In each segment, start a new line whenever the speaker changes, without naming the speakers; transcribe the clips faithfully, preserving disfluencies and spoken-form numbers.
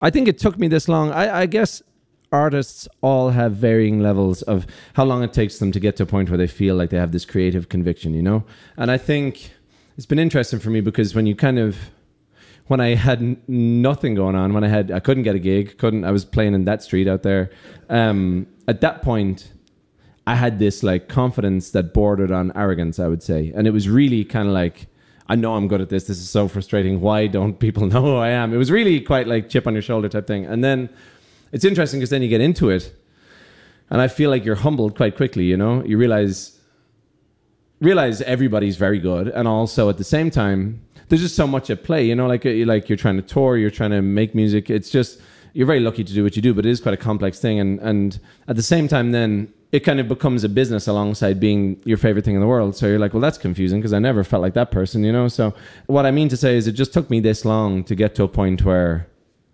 I think it took me this long. I, I guess artists all have varying levels of how long it takes them to get to a point where they feel like they have this creative conviction, you know? And I think it's been interesting for me because when you kind of, when I had n- nothing going on, when I had, I couldn't get a gig, couldn't, I was playing in that street out there. Um, at that point, I had this like confidence that bordered on arrogance, I would say. And it was really kind of like, I know I'm good at this. This is so frustrating. Why don't people know who I am? It was really quite like chip on your shoulder type thing. And then it's interesting because then you get into it and I feel like you're humbled quite quickly, you know? You realize, realize everybody's very good. And also at the same time, there's just so much at play, you know? Like, like you're trying to tour, you're trying to make music. It's just, you're very lucky to do what you do, but it is quite a complex thing. And, and at the same time then, it kind of becomes a business alongside being your favorite thing in the world. So you're like, well, that's confusing because I never felt like that person, you know? So what I mean to say is it just took me this long to get to a point where,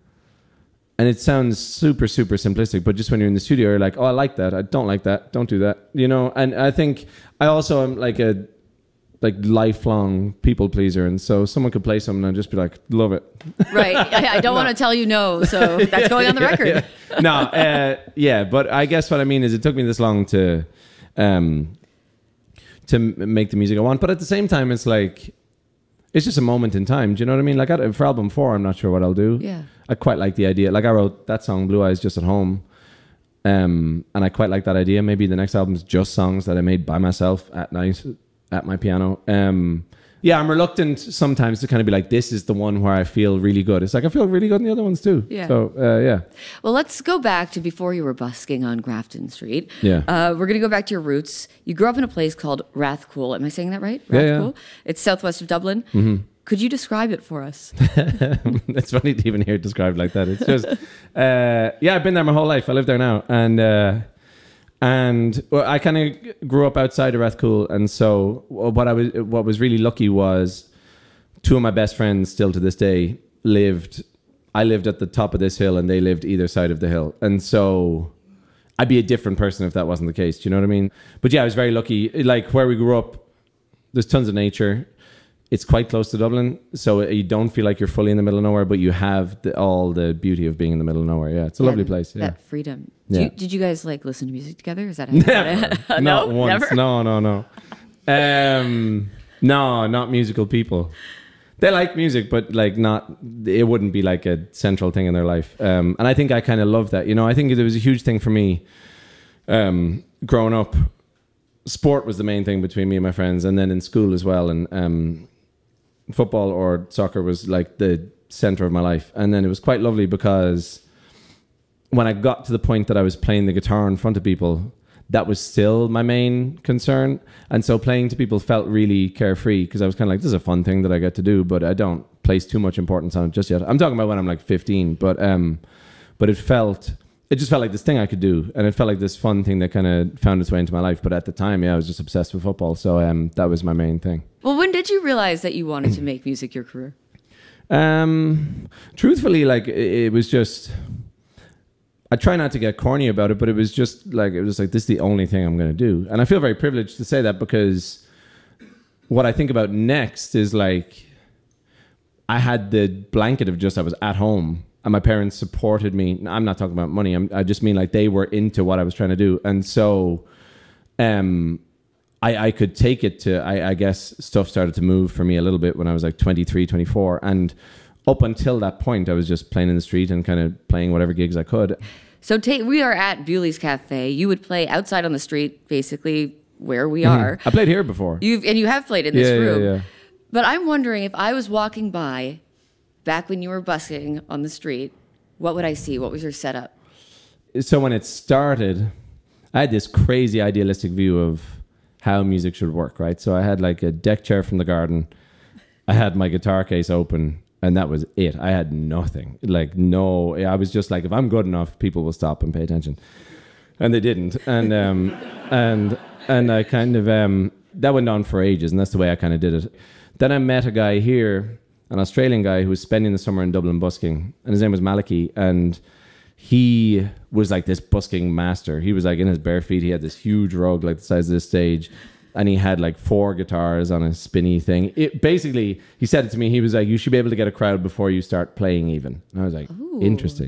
and it sounds super, super simplistic, but just when you're in the studio, you're like, oh, I like that. I don't like that. Don't do that. You know? And I think I also am like a like lifelong people pleaser. And so someone could play something and I'd just be like, love it.
Right. I, I don't no. want to tell you no. So that's going on the record.
yeah, yeah. No, uh, yeah. But I guess what I mean is it took me this long to, um, to m- make the music I want. But at the same time, it's like, it's just a moment in time. Do you know what I mean? Like I, for album four, I'm not sure what I'll do.
Yeah.
I quite like the idea. Like I wrote that song, Blue Eyes, just at home. Um, and I quite like that idea. Maybe the next album's just songs that I made by myself at night at my piano. Um, yeah, I'm reluctant sometimes to kind of be like, this is the one where I feel really good. It's like, I feel really good in the other ones too.
Yeah.
So, uh, yeah.
Well, let's go back to before you were busking on Grafton Street.
Yeah.
Uh, we're going to go back to your roots. You grew up in a place called Rathcoole. Am I saying that right?
Yeah,
Rathcoole?
yeah.
It's southwest of Dublin.
Mm-hmm.
Could you describe it for us?
It's funny to even hear it described like that. It's just, uh, yeah, I've been there my whole life. I live there now. And, uh, and well, I kind of grew up outside of Rathcoole. And so what I was, what was really lucky was two of my best friends still to this day lived, I lived at the top of this hill and they lived either side of the hill. And so I'd be a different person if that wasn't the case. Do you know what I mean? But yeah, I was very lucky. Like where we grew up, there's tons of nature. It's quite close to Dublin, so you don't feel like you're fully in the middle of nowhere, but you have the, all the beauty of being in the middle of nowhere. Yeah, it's a yeah, lovely place. Yeah.
That freedom.
Yeah.
You, did you guys like listen to music together? Is that how you
never?
Not
no, once.
Never?
No, no, no. Um, no, not musical people. They like music, but like not. It wouldn't be like a central thing in their life. Um, and I think I kind of love that. You know, I think there was a huge thing for me um, growing up. Sport was the main thing between me and my friends, and then in school as well. And um, football or soccer was like the center of my life. And then it was quite lovely because when I got to the point that I was playing the guitar in front of people, that was still my main concern. And so playing to people felt really carefree because I was kind of like, this is a fun thing that I get to do, but I don't place too much importance on it just yet. I'm talking about when I'm like fifteen, but um, but it felt... It just felt like this thing I could do, and it felt like this fun thing that kind of found its way into my life. But at the time, yeah, I was just obsessed with football, so um, that was my main thing.
Well, when did you realize that you wanted to make music your career?
Um, truthfully, like it, it was just. I try not to get corny about it, but it was just like it was like this is the only thing I'm going to do, and I feel very privileged to say that because what I think about next is like I had the blanket of just I was at home. And my parents supported me. I'm not talking about money. I'm, I just mean like they were into what I was trying to do. And so um, I, I could take it to, I, I guess stuff started to move for me a little bit when I was like twenty-three, twenty-four. And up until that point, I was just playing in the street and kind of playing whatever gigs I could.
So ta- we are at Bewley's Cafe. You would play outside on the street, basically where we
Mm-hmm.
are.
I played here before.
You've And you have played in this
yeah,
room.
Yeah, yeah.
But I'm wondering if I was walking by back when you were busking on the street, what would I see? What was your setup?
So when it started, I had this crazy idealistic view of how music should work, right? So I had like a deck chair from the garden. I had my guitar case open, and that was it. I had nothing. Like, no, I was just like, if I'm good enough, people will stop and pay attention. And they didn't. And um, and and I kind of, um, that went on for ages, and that's the way I kind of did it. Then I met a guy here, an Australian guy who was spending the summer in Dublin busking, and his name was Malachy, and he was like this busking master. He was like in his bare feet. He had this huge rug like the size of this stage, and he had like four guitars on a spinny thing. It basically, he said it to me. He was like, "You should be able to get a crowd before you start playing, even." And I was like,
Ooh.
"Interesting."